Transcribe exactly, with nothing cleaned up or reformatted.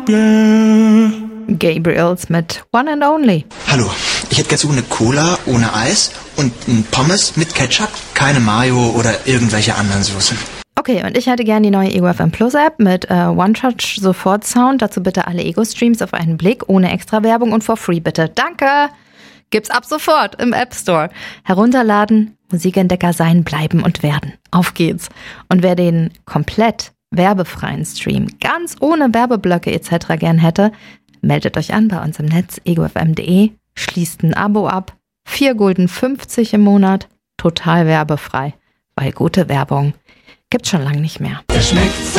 yeah. Gabriels mit One and Only. Hallo, ich hätte gerne so eine Cola ohne Eis und ein Pommes mit Ketchup, keine Mayo oder irgendwelche anderen Soßen. Okay, und ich hätte gerne die neue Ego F M Plus App mit äh, One-Touch Sofort Sound. Dazu bitte alle Ego-Streams auf einen Blick, ohne extra Werbung und for free bitte. Danke! Gibt's ab sofort im App Store. Herunterladen, Musikentdecker sein, bleiben und werden. Auf geht's. Und wer den komplett werbefreien Stream ganz ohne Werbeblöcke et cetera gern hätte, meldet euch an bei uns im Netz ego f m punkt de, schließt ein Abo ab, vier Gulden fünfzig im Monat, total werbefrei, weil gute Werbung gibt's schon lange nicht mehr. Es schmeckt